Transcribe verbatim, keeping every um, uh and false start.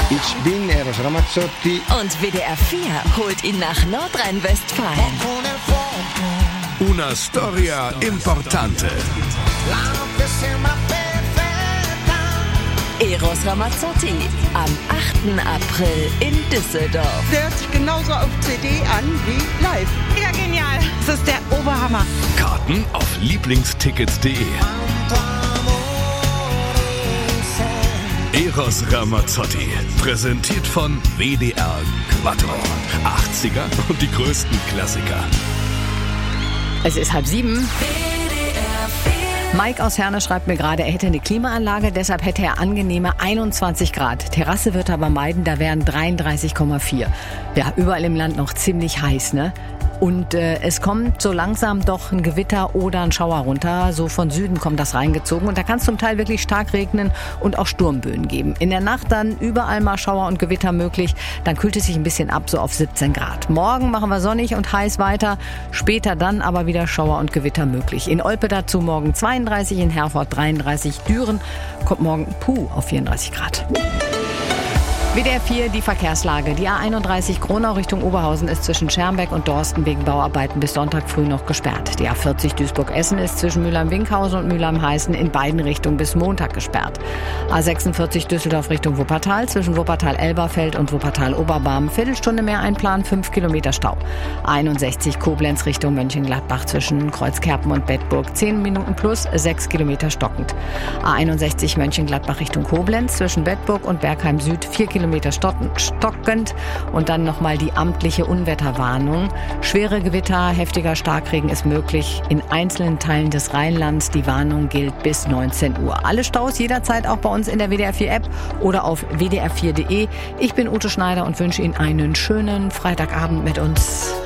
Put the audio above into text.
Ich bin Eros Ramazzotti. Und W D R vier holt ihn nach Nordrhein-Westfalen. Una storia importante. Eros Ramazzotti am achten April in Düsseldorf. Der hört sich genauso auf C D an wie live. Ja, genial. Das ist der Oberhammer. Karten auf lieblingstickets punkt de. Eros Ramazzotti, präsentiert von W D R Quattro. achtziger und die größten Klassiker. Es ist halb sieben. Mike aus Herne schreibt mir gerade, er hätte eine Klimaanlage, deshalb hätte er angenehme einundzwanzig Grad. Terrasse wird er aber meiden, da wären dreiunddreißig Komma vier. Ja, überall im Land noch ziemlich heiß, ne? Und äh, es kommt so langsam doch ein Gewitter oder ein Schauer runter. So von Süden kommt das reingezogen. Und da kann es zum Teil wirklich stark regnen und auch Sturmböen geben. In der Nacht dann überall mal Schauer und Gewitter möglich. Dann kühlt es sich ein bisschen ab, so auf siebzehn Grad. Morgen machen wir sonnig und heiß weiter. Später dann aber wieder Schauer und Gewitter möglich. In Olpe dazu morgen zweiunddreißig, in Herford dreiunddreißig. Düren kommt morgen puh auf vierunddreißig Grad. W D R vier, die Verkehrslage. Die A einunddreißig Gronau Richtung Oberhausen ist zwischen Schermbeck und Dorsten wegen Bauarbeiten bis Sonntag früh noch gesperrt. Die A vierzig Duisburg-Essen ist zwischen Mülheim-Winkhausen und Mülheim-Heißen in beiden Richtungen bis Montag gesperrt. A sechsundvierzig Düsseldorf Richtung Wuppertal zwischen Wuppertal-Elberfeld und Wuppertal-Oberbarm. Viertelstunde mehr einplanen, fünf Kilometer Stau. A einundsechzig Koblenz Richtung Mönchengladbach zwischen Kreuzkerpen und Bedburg. zehn Minuten plus, sechs Kilometer stockend. A einundsechzig Mönchengladbach Richtung Koblenz zwischen Bedburg und Bergheim Süd. vier Kilometer stockend und dann nochmal die amtliche Unwetterwarnung. Schwere Gewitter, heftiger Starkregen ist möglich in einzelnen Teilen des Rheinlands. Die Warnung gilt bis neunzehn Uhr. Alle Staus jederzeit auch bei uns in der W D R vier App oder auf w d r vier punkt de. Ich bin Ute Schneider und wünsche Ihnen einen schönen Freitagabend mit uns.